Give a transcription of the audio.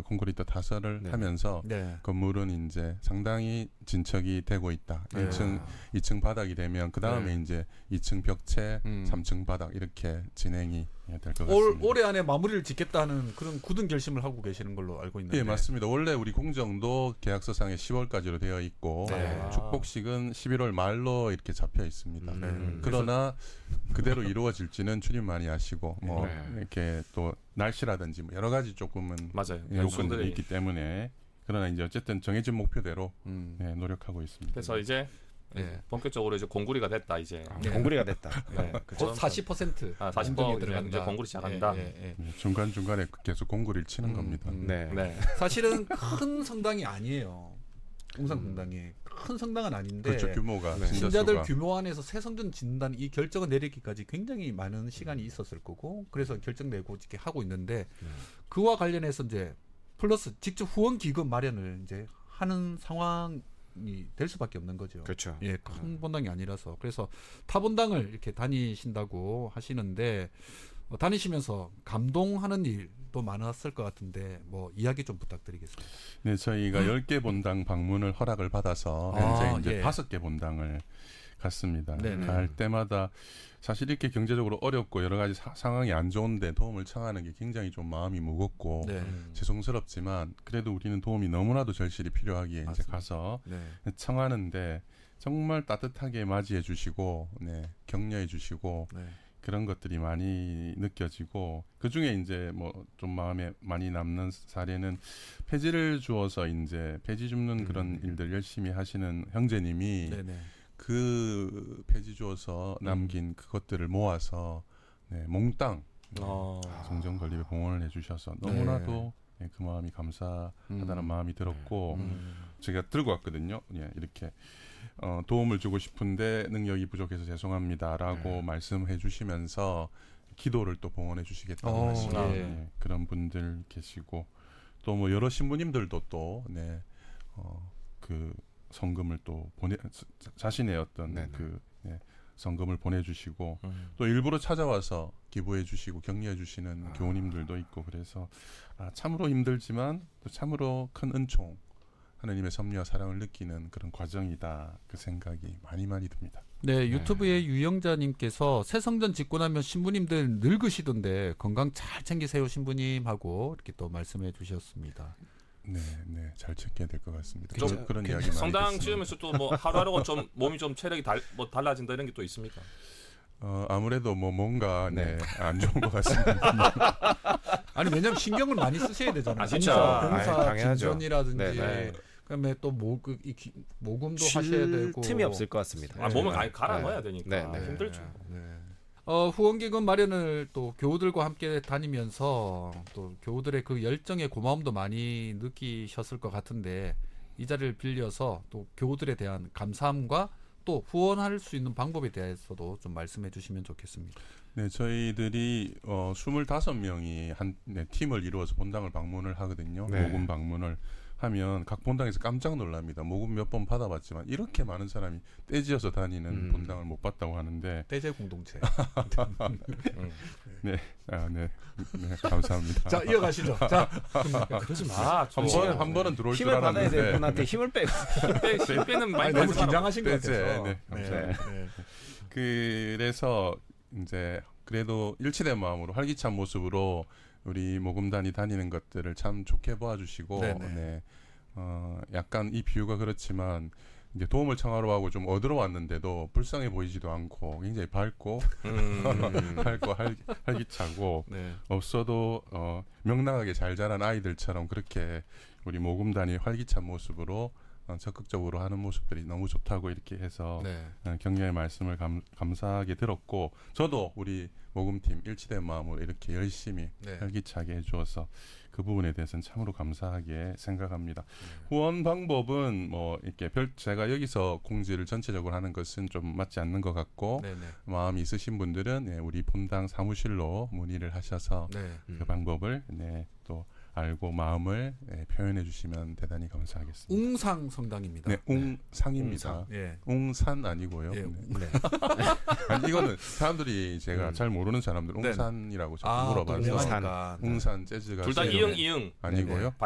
콘크리트 타설을 네. 하면서 네. 건물은 이제 상당히 진척이 되고 있다. 네. 2층 바닥이 되면 그 다음에 네. 이제 2층 벽체, 3층 바닥 이렇게 진행이 될 것 같습니다. 올해 안에 마무리를 짓겠다는 그런 굳은 결심을 하고 계시는 걸로 알고 있는데. 예, 맞습니다. 원래 우리 공정도 계약서상에 10월까지로 되어 있고 네. 축복식은 11월 말로 이렇게 잡혀 있습니다. 그러나 그대로 이루어질지는 주님 많이 아시고 뭐 이렇게 또 날씨라든지 뭐 여러 가지 조금은 맞아요. 요건들이 있기 때문에 그러나 이제 어쨌든 정해진 목표대로 노력하고 있습니다. 그래서 이제 본격적으로 이제 공구리가 됐다 이제. 공구리가 됐다. 네. 곧 40% 40% 이제 공구리 시작한다. 중간 중간에 계속 공구리를 치는 겁니다. 네. 사실은 큰 성당이 아니에요. 웅산 성당이 큰 성당은 아닌데 그렇죠. 규모가 신자들 규모 안에서 새 성전 짓는다는 이 결정을 내리기까지 굉장히 많은 시간이 있었을 거고 그래서 결정내고 이렇게 하고 있는데 그와 관련해서 이제 플러스 직접 후원 기금 마련을 이제 하는 상황이 될 수밖에 없는 거죠. 그렇죠. 예, 큰 본당이 아니라서 그래서 타 본당을 이렇게 다니신다고 하시는데 다니시면서 감동하는 일도 많았을 것 같은데 뭐 이야기 좀 부탁드리겠습니다. 네, 저희가 10개 본당 방문을 허락을 받아서 현재 이제 5개 본당을 갔습니다. 갈 때마다 사실 이렇게 경제적으로 어렵고 여러 가지 상황이 안 좋은데 도움을 청하는 게 굉장히 좀 마음이 무겁고 죄송스럽지만 그래도 우리는 도움이 너무나도 절실히 필요하기에 이제 가서 청하는데 정말 따뜻하게 맞이해 주시고 격려해 주시고 그런 것들이 많이 느껴지고 그 중에 이제 뭐 좀 마음에 많이 남는 사례는 폐지를 주어서 이제 폐지 줍는 그런 일들 열심히 하시는 형제님이 그 폐지 주어서 남긴 그것들을 모아서 몽땅 성전 건립에 봉헌을 해주셔서 너무나도 그 마음이 감사하다는 마음이 들었고 제가 들고 왔거든요. 이렇게 도움을 주고 싶은데 능력이 부족해서 죄송합니다라고 말씀해 주시면서 기도를 또 봉헌해 주시겠다고 하시는 그런 분들 계시고 또 뭐 여러 신부님들도 또 그 성금을 또 자신의 어떤 성금을 보내주시고 또 일부러 찾아와서 기부해 주시고 격려해 주시는 교우님들도 있고 그래서 참으로 힘들지만 또 참으로 큰 은총 하나님의 섭리와 사랑을 느끼는 그런 과정이다 그 생각이 많이 듭니다. 네, 유튜브에 유영자님께서 새 성전 짓고 나면 신부님들 늙으시던데 건강 잘 챙기세요 신부님하고 이렇게 또 말씀해 주셨습니다. 네, 잘 챙겨야 될 것 같습니다. 그런 이야기 많이 성당 지으면서 또 뭐 하루하루가 좀 몸이 좀 체력이 달라진다 이런 게 또 있습니까? 아무래도 뭐 뭔가 안 좋은 것 같습니다. 아니 왜냐면 신경을 많이 쓰셔야 되잖아요. 진짜 봉사 진전이라든지 그다음에 또 모금도 하셔야 되고 틈이 없을 것 같습니다. 몸을 갈아 넣어야 되니까 힘들죠. 후원기금 마련을 또 교우들과 함께 다니면서 또 교우들의 그 열정의 고마움도 많이 느끼셨을 것 같은데 이 자리를 빌려서 또 교우들에 대한 감사함과 또 후원할 수 있는 방법에 대해서도 좀 말씀해 주시면 좋겠습니다. 네, 저희들이 25명이 한 팀을 이루어서 본당을 방문을 하거든요. 모금 방문을 하면 각 본당에서 깜짝 놀랍니다. 모금 몇 번 받아봤지만 이렇게 많은 사람이 떼지어서 다니는 본당을 못 봤다고 하는데 떼제 공동체. 네, 감사합니다. 자, 이어가시죠. 자, 그러지 마. 한 번은 들어올 줄 힘을 받아야 될 알았는데 분한테 힘을 빼고 힘 빼는 많이 너무 긴장하신 것 떼제, 같아서. 감사합니다. 그래서 이제 그래도 일치된 마음으로 활기찬 모습으로 우리 모금단이 다니는 것들을 참 좋게 봐주시고 약간 이 비유가 그렇지만 이제 도움을 청하러 하고 좀 어들어왔는데도 불쌍해 보이지도 않고 굉장히 밝고 활기차고 없어도 명랑하게 잘 자란 아이들처럼 그렇게 우리 모금단이 활기찬 모습으로 적극적으로 하는 모습들이 너무 좋다고 이렇게 해서 격려의 말씀을 감사하게 들었고 저도 우리 모금팀 일치된 마음으로 이렇게 열심히 활기차게 해주어서 그 부분에 대해서는 참으로 감사하게 생각합니다. 후원 방법은 뭐 이렇게 제가 여기서 공지를 전체적으로 하는 것은 좀 맞지 않는 것 같고 마음이 있으신 분들은 우리 본당 사무실로 문의를 하셔서 그 방법을 또 알고 마음을 표현해 주시면 대단히 감사하겠습니다. 웅상 성당입니다. 네, 웅상입니다. 웅산 아니고요. 아니, 이거는 사람들이 제가 잘 모르는 사람들 웅산이라고 자꾸 물어봐서 웅산 재즈가 둘 다 이응 아니고요.